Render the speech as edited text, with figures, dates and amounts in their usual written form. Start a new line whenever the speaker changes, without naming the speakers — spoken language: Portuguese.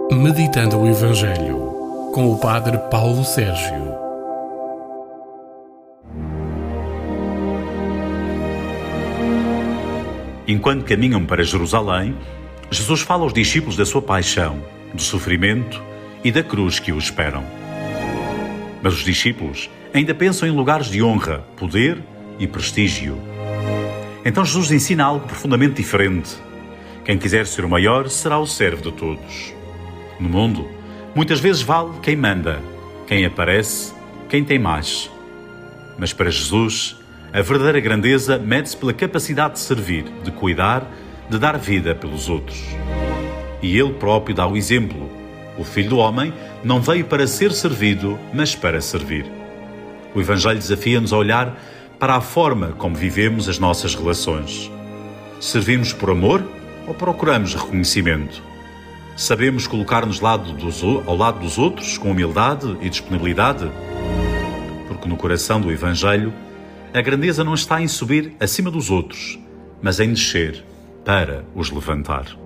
Meditando o Evangelho, com o Padre Paulo Sérgio.
Enquanto caminham para Jerusalém, Jesus fala aos discípulos da sua paixão, do sofrimento e da cruz que o esperam. Mas os discípulos ainda pensam em lugares de honra, poder e prestígio. Então Jesus ensina algo profundamente diferente. Quem quiser ser o maior será o servo de todos. No mundo, muitas vezes vale quem manda, quem aparece, quem tem mais. Mas para Jesus, a verdadeira grandeza mede-se pela capacidade de servir, de cuidar, de dar vida pelos outros. E Ele próprio dá o exemplo. O Filho do Homem não veio para ser servido, mas para servir. O Evangelho desafia-nos a olhar para a forma como vivemos as nossas relações. Servimos por amor ou procuramos reconhecimento? Sabemos colocar-nos ao lado dos outros com humildade e disponibilidade? Porque no coração do Evangelho, a grandeza não está em subir acima dos outros, mas em descer para os levantar.